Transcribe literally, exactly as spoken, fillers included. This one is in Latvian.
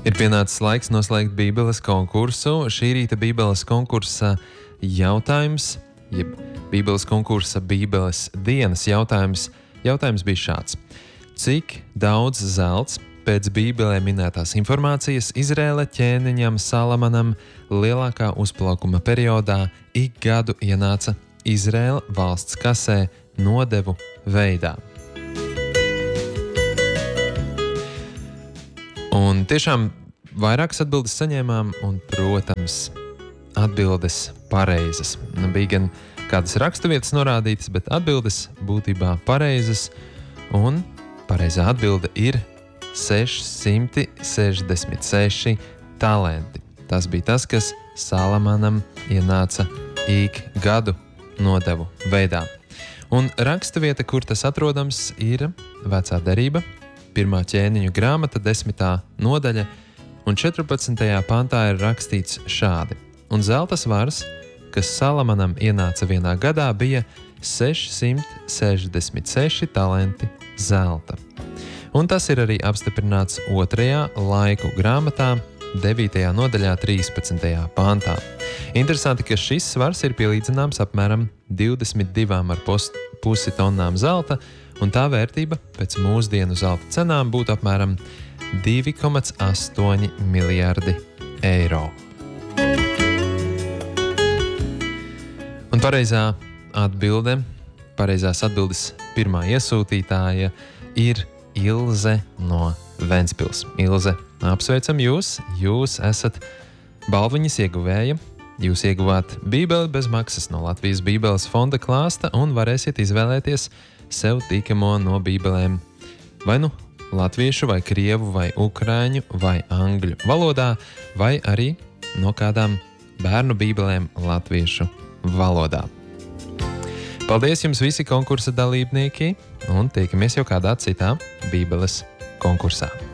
Ir pienācis laiks noslēgt Bībeles konkursu. Šī rīta Bībeles konkursa jautājums, jeb Bībeles konkursa Bībeles dienas jautājums, jautājums bija šāds. Cik daudz zelts pēc Bībelē minētās informācijas Izraēla ķēniņam Salamanam lielākā uzplaukuma periodā ik gadu ienāca Izraēla valsts kasē nodevu veidā? Un tiešām vairākas atbildes saņēmām, un, protams, atbildes pareizas. Nu, bija gan kādas raksturvietas norādītas, bet atbildes būtībā pareizas, un pareizā atbilde ir sešsimt sešdesmit seši talenti. Tas bija tas, kas Salamanam ienāca ik gadu nodevu veidā. Un raksturvieta, kur tas atrodams, ir Vecā derība, pirmā ķēniņu grāmata, desmitā nodaļa, un četrpadsmitajā pantā ir rakstīts šādi. Un zelta svars, kas Salamanam ienāca vienā gadā, bija sešsimt sešdesmit seši talenti zelta. Un tas ir arī apstiprināts otrajā laiku grāmatā, devītajā nodaļā, trīspadsmitajā pantā. Interesanti, ka šis svars ir pielīdzināms apmēram divdesmit divām ar pusi tonnām zelta, un tā vērtība pēc mūsdienu zelta cenām būtu apmēram divi komats astoņi miljardi eiro. Un pareizā atbilde, pareizās atbildes pirmā iesūtītāja ir Ilze no Ventspils. Ilze, apsveicam jūs, jūs esat balviņas ieguvēja. Jūs ieguvāt Bībeli bez maksas no Latvijas Bībeles fonda klāsta un varēsiet izvēlēties sev tīkamo no Bībelēm vai nu latviešu, vai krievu, vai ukraiņu, vai angļu valodā, vai arī no kādām bērnu Bībelēm latviešu valodā. Paldies jums visi konkursa dalībnieki un tiekamies jau kādā citā Bībeles konkursā.